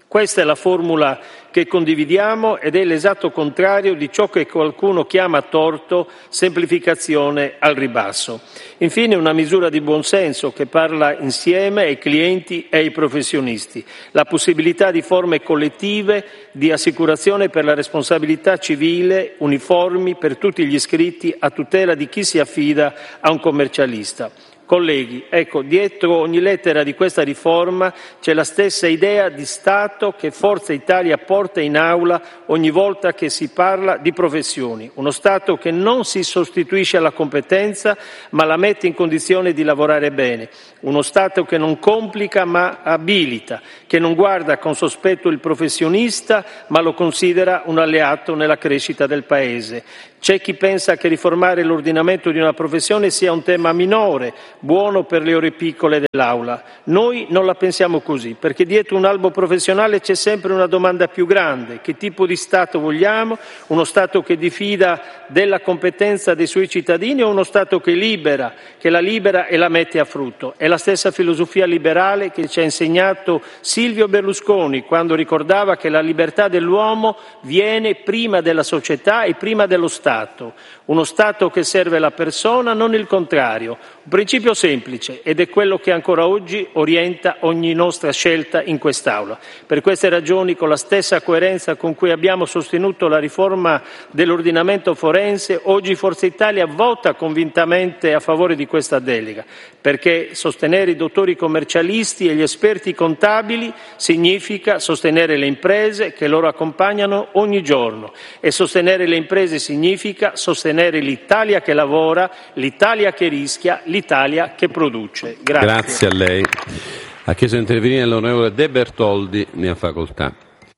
S7: Questa è la formula che condividiamo ed è l'esatto contrario di ciò che qualcuno chiama a torto semplificazione al ribasso. Infine, una misura di buonsenso che parla insieme ai clienti e ai professionisti, la possibilità di forme collettive di assicurazione per la responsabilità civile uniformi per tutti gli iscritti a tutela di chi si affida a un commercialista. Colleghi, ecco, dietro ogni lettera di questa riforma c'è la stessa idea di Stato che Forza Italia porta in aula ogni volta che si parla di professioni. Uno Stato che non si sostituisce alla competenza ma la mette in condizione di lavorare bene. Uno Stato che non complica ma abilita, che non guarda con sospetto il professionista ma lo considera un alleato nella crescita del Paese. C'è chi pensa che riformare l'ordinamento di una professione sia un tema minore, buono per le ore piccole dell'Aula. Noi non la pensiamo così, perché dietro un albo professionale c'è sempre una domanda più grande. Che tipo di Stato vogliamo? Uno Stato che diffida della competenza dei suoi cittadini o uno Stato che la libera e la mette a frutto? È la stessa filosofia liberale che ci ha insegnato Silvio Berlusconi quando ricordava che la libertà dell'uomo viene prima della società e prima dello Stato. Uno Stato che serve la persona, non il contrario. Un principio semplice ed è quello che ancora oggi orienta ogni nostra scelta in quest'Aula. Per queste ragioni, con la stessa coerenza con cui abbiamo sostenuto la riforma dell'ordinamento forense, oggi Forza Italia vota convintamente a favore di questa delega, perché sostenere i dottori commercialisti e gli esperti contabili significa sostenere le imprese che loro accompagnano ogni giorno e sostenere le imprese significa sostenere l'Italia che lavora, l'Italia che rischia, l'Italia che produce. Grazie.
S2: Grazie a lei. Ha chiesto di intervenire l'onorevole De Bertoldi, ne ha facoltà.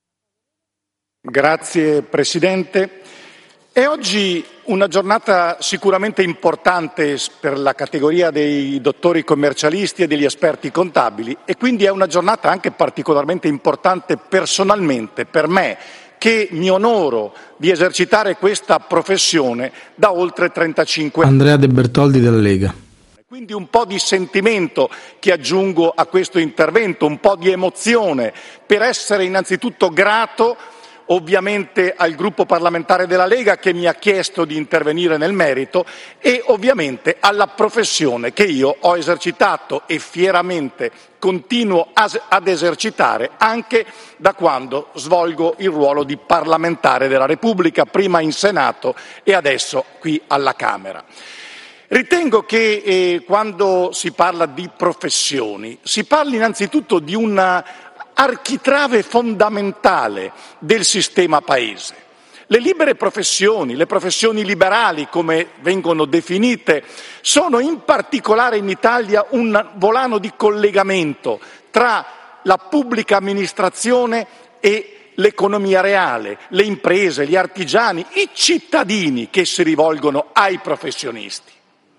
S8: Grazie Presidente. È oggi una giornata sicuramente importante per la categoria dei dottori commercialisti e degli esperti contabili e quindi è una giornata anche particolarmente importante personalmente per me, che mi onoro di esercitare questa professione da oltre 35 anni.
S5: Andrea De Bertoldi della Lega.
S8: Quindi un po' di sentimento che aggiungo a questo intervento, un po' di emozione per essere innanzitutto grato ovviamente al gruppo parlamentare della Lega che mi ha chiesto di intervenire nel merito e ovviamente alla professione che io ho esercitato e fieramente continuo ad esercitare anche da quando svolgo il ruolo di parlamentare della Repubblica, prima in Senato e adesso qui alla Camera. Ritengo che quando si parla di professioni si parli innanzitutto di una architrave fondamentale del sistema Paese. Le libere professioni, le professioni liberali come vengono definite, sono in particolare in Italia un volano di collegamento tra la pubblica amministrazione e l'economia reale, le imprese, gli artigiani, i cittadini che si rivolgono ai professionisti.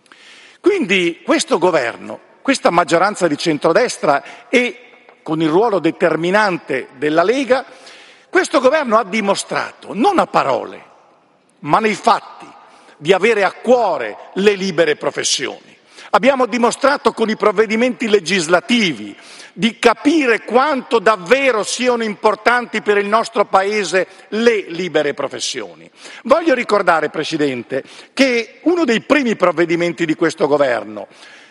S8: Quindi questo governo, questa maggioranza di centrodestra e con il ruolo determinante della Lega, questo governo ha dimostrato, non a parole, ma nei fatti, di avere a cuore le libere professioni. Abbiamo dimostrato con i provvedimenti legislativi di capire quanto davvero siano importanti per il nostro Paese le libere professioni. Voglio ricordare, Presidente, che uno dei primi provvedimenti di questo governo,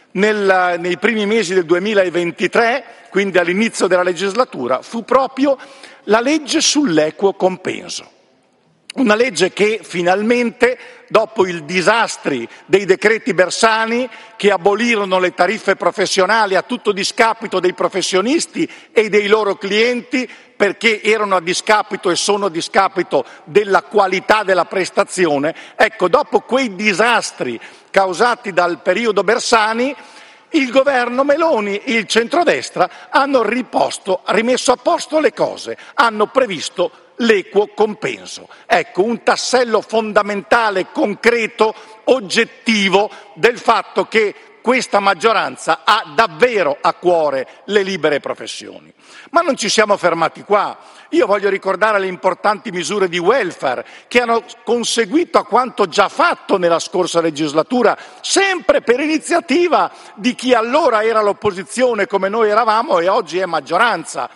S8: nei primi mesi del 2023, quindi all'inizio della legislatura, fu proprio la legge sull'equo compenso. Una legge che finalmente, dopo i disastri dei decreti Bersani che abolirono le tariffe professionali a tutto discapito dei professionisti e dei loro clienti, perché erano a discapito e sono a discapito della qualità della prestazione, ecco, dopo quei disastri causati dal periodo Bersani, il governo Meloni e il centrodestra hanno rimesso a posto le cose, hanno previsto l'equo compenso. Ecco, un tassello fondamentale, concreto, oggettivo del fatto che questa maggioranza ha davvero a cuore le libere professioni. Ma non ci siamo fermati qua. Io voglio ricordare le importanti misure di welfare che hanno conseguito a quanto già fatto nella scorsa legislatura, sempre per iniziativa di chi allora era l'opposizione come noi eravamo e oggi è maggioranza.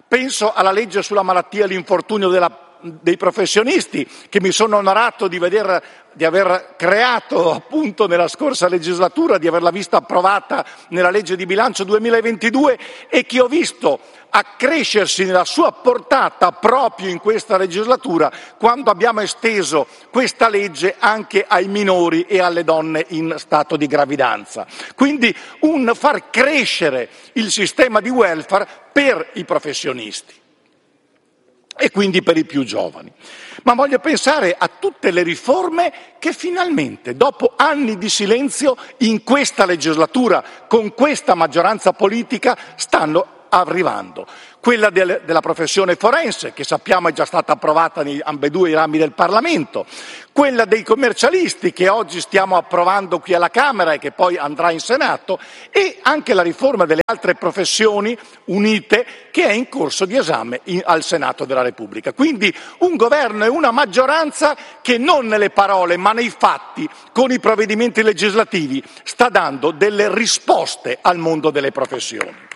S8: penso alla legge sulla malattia e l'infortunio dei professionisti, che mi sono onorato di aver creato appunto nella scorsa legislatura, di averla vista approvata nella legge di bilancio 2022 e che ho visto accrescersi nella sua portata proprio in questa legislatura, quando abbiamo esteso questa legge anche ai minori e alle donne in stato di gravidanza. Quindi un far crescere il sistema di welfare per i professionisti e quindi per i più giovani. Ma voglio pensare a tutte le riforme che finalmente, dopo anni di silenzio, in questa legislatura, con questa maggioranza politica, stanno arrivando. Quella della professione forense, che sappiamo è già stata approvata in ambedue i rami del Parlamento, quella dei commercialisti, che oggi stiamo approvando qui alla Camera e che poi andrà in Senato, e anche la riforma delle altre professioni unite, che è in corso di esame al Senato della Repubblica. Quindi un governo e una maggioranza che non nelle parole ma nei fatti, con i provvedimenti legislativi, sta dando delle risposte al mondo delle professioni.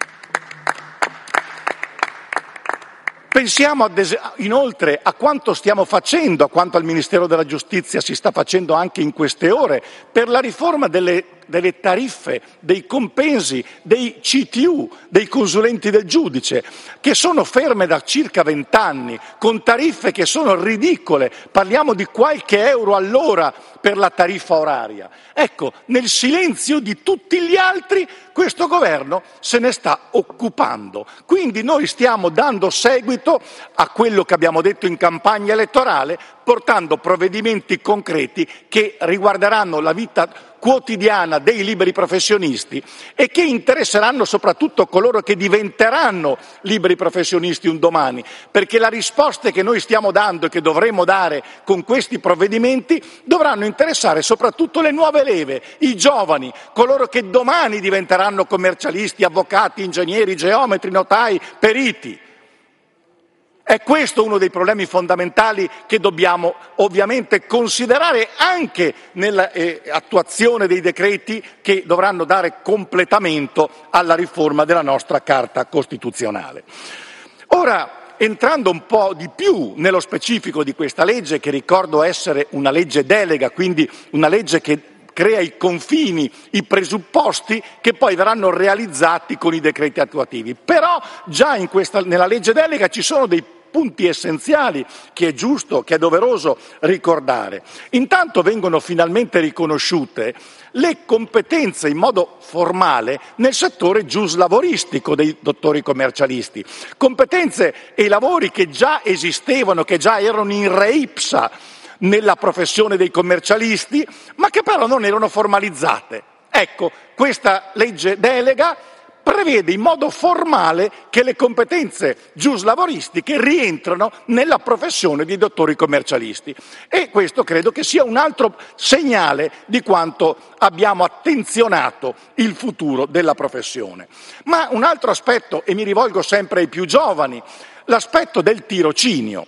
S8: Pensiamo inoltre a quanto stiamo facendo, a quanto al Ministero della Giustizia si sta facendo anche in queste ore, per la riforma delle tariffe, dei compensi, dei CTU, dei consulenti del giudice, che sono ferme da circa 20 anni, con tariffe che sono ridicole, parliamo di qualche euro all'ora per la tariffa oraria. Ecco, nel silenzio di tutti gli altri, questo governo se ne sta occupando. Quindi noi stiamo dando seguito a quello che abbiamo detto in campagna elettorale, portando provvedimenti concreti che riguarderanno la vita quotidiana dei liberi professionisti e che interesseranno soprattutto coloro che diventeranno liberi professionisti un domani, perché le risposte che noi stiamo dando e che dovremo dare con questi provvedimenti dovranno interessare soprattutto le nuove leve, i giovani, coloro che domani diventeranno commercialisti, avvocati, ingegneri, geometri, notai, periti. È questo uno dei problemi fondamentali che dobbiamo ovviamente considerare anche nell'attuazione dei decreti che dovranno dare completamento alla riforma della nostra Carta Costituzionale. Ora, entrando un po' di più nello specifico di questa legge, che ricordo essere una legge delega, quindi una legge che crea i confini, i presupposti che poi verranno realizzati con i decreti attuativi. Però già nella legge delega ci sono dei punti essenziali che è giusto, che è doveroso ricordare. Intanto vengono finalmente riconosciute le competenze in modo formale nel settore giuslavoristico dei dottori commercialisti, competenze e lavori che già esistevano, che già erano in re ipsa nella professione dei commercialisti, ma che però non erano formalizzate. Ecco, questa legge delega prevede in modo formale che le competenze giuslavoristiche rientrano nella professione di dottori commercialisti e questo credo che sia un altro segnale di quanto abbiamo attenzionato il futuro della professione. Ma un altro aspetto, e mi rivolgo sempre ai più giovani, l'aspetto del tirocinio.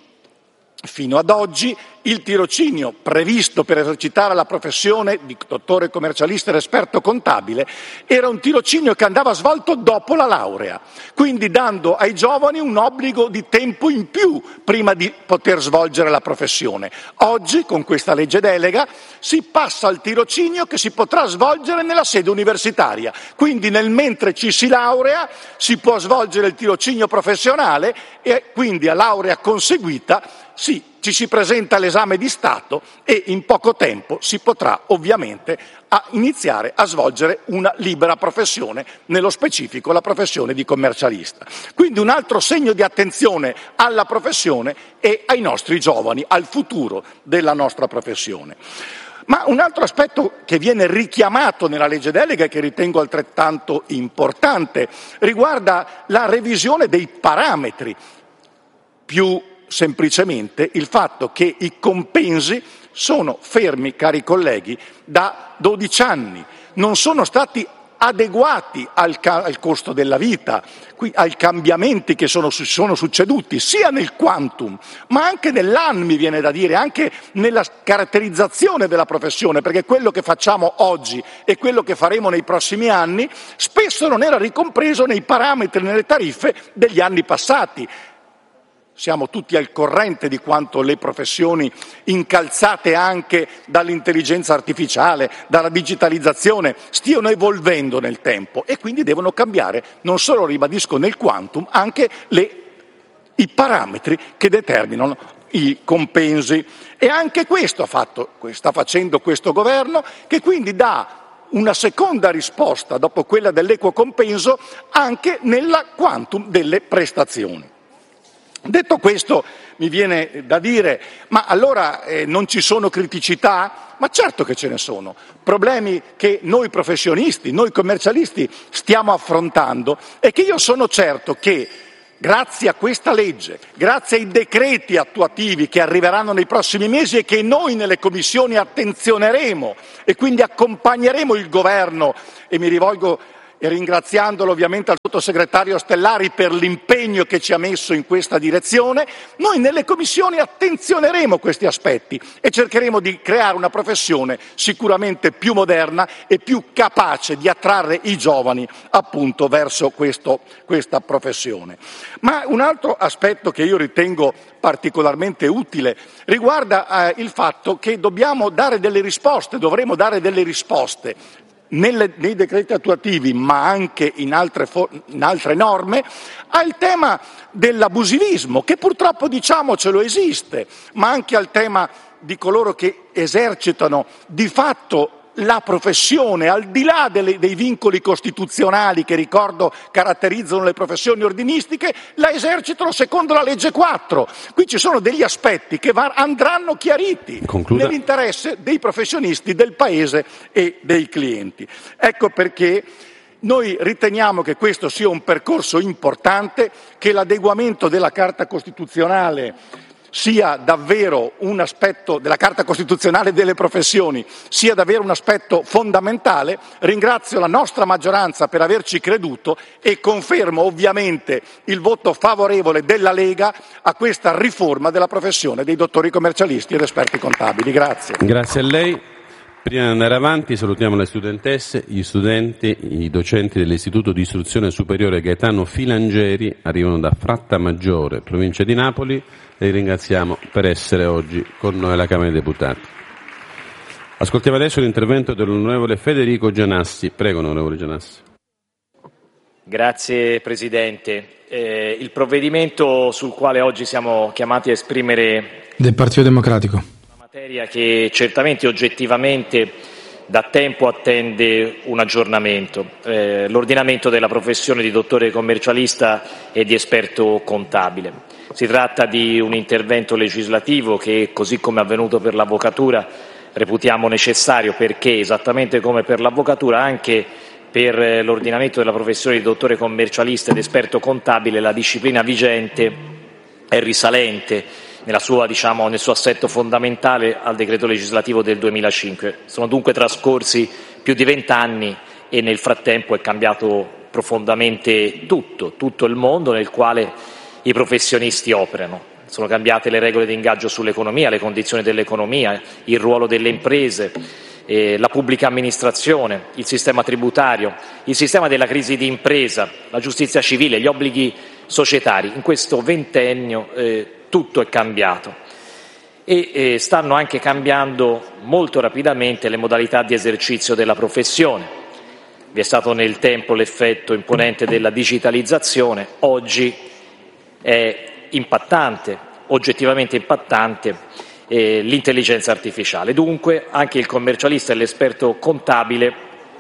S8: Fino ad oggi il tirocinio previsto per esercitare la professione di dottore commercialista ed esperto contabile era un tirocinio che andava svolto dopo la laurea, quindi dando ai giovani un obbligo di tempo in più prima di poter svolgere la professione. Oggi, con questa legge delega, si passa al tirocinio che si potrà svolgere nella sede universitaria, quindi nel mentre ci si laurea si può svolgere il tirocinio professionale e quindi a laurea conseguita ci si presenta all'esame di Stato e in poco tempo si potrà ovviamente iniziare a svolgere una libera professione, nello specifico la professione di commercialista. Quindi un altro segno di attenzione alla professione e ai nostri giovani, al futuro della nostra professione. Ma un altro aspetto che viene richiamato nella legge delega e che ritengo altrettanto importante riguarda la revisione dei parametri. Più semplicemente il fatto che i compensi sono fermi, cari colleghi, da 12 anni, non sono stati adeguati al costo della vita, ai cambiamenti che sono succeduti sia nel quantum ma anche nell'anno, mi viene da dire, anche nella caratterizzazione della professione, perché quello che facciamo oggi e quello che faremo nei prossimi anni spesso non era ricompreso nei parametri, nelle tariffe degli anni passati. Siamo tutti al corrente di quanto le professioni incalzate anche dall'intelligenza artificiale, dalla digitalizzazione, stiano evolvendo nel tempo e quindi devono cambiare, non solo, ribadisco, nel quantum, anche i parametri che determinano i compensi. E anche questo sta facendo questo governo, che quindi dà una seconda risposta, dopo quella dell'equo compenso, anche nella quantum delle prestazioni. Detto questo, mi viene da dire, ma allora non ci sono criticità? Ma certo che ce ne sono, problemi che noi professionisti, noi commercialisti stiamo affrontando e che io sono certo che grazie a questa legge, grazie ai decreti attuativi che arriveranno nei prossimi mesi e che noi nelle commissioni attenzioneremo e quindi accompagneremo il governo, e mi rivolgo e ringraziandolo ovviamente al sottosegretario Stellari per l'impegno che ci ha messo in questa direzione, noi nelle commissioni attenzioneremo questi aspetti e cercheremo di creare una professione sicuramente più moderna e più capace di attrarre i giovani appunto verso questa professione. Ma un altro aspetto che io ritengo particolarmente utile riguarda il fatto che dovremo dare delle risposte nei decreti attuativi, ma anche in altre norme, al tema dell'abusivismo, che purtroppo, diciamocelo, esiste, ma anche al tema di coloro che esercitano di fatto la professione, al di là dei vincoli costituzionali che, ricordo, caratterizzano le professioni ordinistiche, la esercitano secondo la legge 4. Qui ci sono degli aspetti che andranno chiariti nell'interesse dei professionisti, del Paese e dei clienti. Ecco perché noi riteniamo che questo sia un percorso importante, che l'adeguamento della Carta Costituzionale sia davvero un aspetto della Carta Costituzionale delle professioni, sia davvero un aspetto fondamentale. Ringrazio la nostra maggioranza per averci creduto e confermo ovviamente il voto favorevole della Lega a questa riforma della professione dei dottori commercialisti ed esperti contabili. Grazie.
S2: Grazie a lei. Prima di andare avanti salutiamo le studentesse, gli studenti, i docenti dell'Istituto di Istruzione Superiore Gaetano Filangieri, arrivano da Frattamaggiore, provincia di Napoli. Li ringraziamo per essere oggi con noi alla Camera dei Deputati. Ascoltiamo adesso l'intervento dell'onorevole Federico Gianassi. Prego, onorevole Gianassi.
S9: Grazie Presidente. Il provvedimento sul quale oggi siamo chiamati a esprimere
S5: del Partito Democratico.
S9: Materia che certamente oggettivamente da tempo attende un aggiornamento, l'ordinamento della professione di dottore commercialista e di esperto contabile. Si tratta di un intervento legislativo che, così come è avvenuto per l'avvocatura, reputiamo necessario perché, esattamente come per l'avvocatura, anche per l'ordinamento della professione di dottore commercialista ed esperto contabile la disciplina vigente è risalente nel suo assetto fondamentale al decreto legislativo del 2005. Sono dunque trascorsi più di 20 anni e nel frattempo è cambiato profondamente tutto il mondo nel quale i professionisti operano. Sono cambiate le regole di ingaggio sull'economia, le condizioni dell'economia, il ruolo delle imprese, la pubblica amministrazione, il sistema tributario, il sistema della crisi di impresa, la giustizia civile, gli obblighi societari. In questo ventennio tutto è cambiato e stanno anche cambiando molto rapidamente le modalità di esercizio della professione. Vi è stato nel tempo l'effetto imponente della digitalizzazione, oggi è impattante, oggettivamente impattante, l'intelligenza artificiale. Dunque anche il commercialista e l'esperto contabile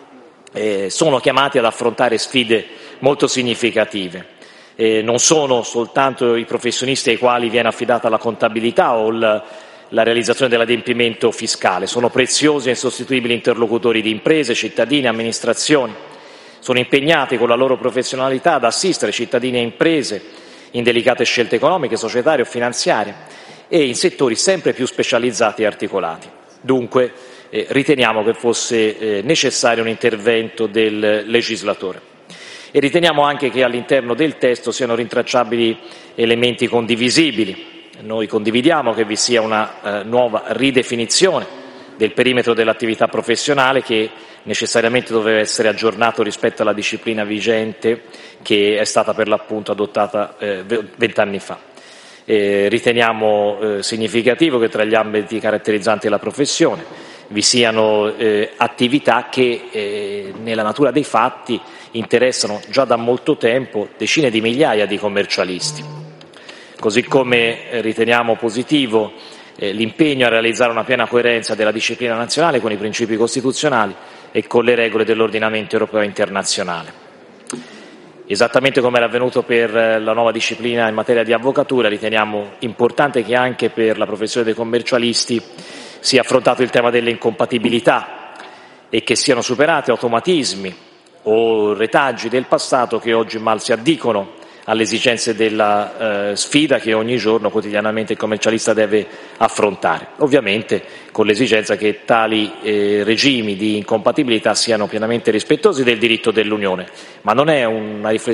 S9: sono chiamati ad affrontare sfide molto significative. Non sono soltanto i professionisti ai quali viene affidata la contabilità o la realizzazione dell'adempimento fiscale, sono preziosi e insostituibili interlocutori di imprese, cittadini, amministrazioni. Sono impegnati con la loro professionalità ad assistere cittadini e imprese in delicate scelte economiche, societarie o finanziarie e in settori sempre più specializzati e articolati. Dunque riteniamo che fosse necessario un intervento del legislatore. E riteniamo anche che all'interno del testo siano rintracciabili elementi condivisibili. Noi condividiamo che vi sia una nuova ridefinizione del perimetro dell'attività professionale che necessariamente doveva essere aggiornato rispetto alla disciplina vigente che è stata per l'appunto adottata 20 anni fa. Riteniamo significativo che tra gli ambiti caratterizzanti la professione vi siano attività che nella natura dei fatti interessano già da molto tempo decine di migliaia di commercialisti. Così come riteniamo positivo l'impegno a realizzare una piena coerenza della disciplina nazionale con i principi costituzionali e con le regole dell'ordinamento europeo e internazionale. Esattamente come era avvenuto per la nuova disciplina in materia di avvocatura, riteniamo importante che anche per la professione dei commercialisti sia affrontato il tema delle incompatibilità e che siano superati automatismi o retaggi del passato che oggi mal si addicono alle esigenze della sfida che ogni giorno, quotidianamente, il commercialista deve affrontare. Ovviamente con l'esigenza che tali regimi di incompatibilità siano pienamente rispettosi del diritto dell'Unione, ma non è una riflessione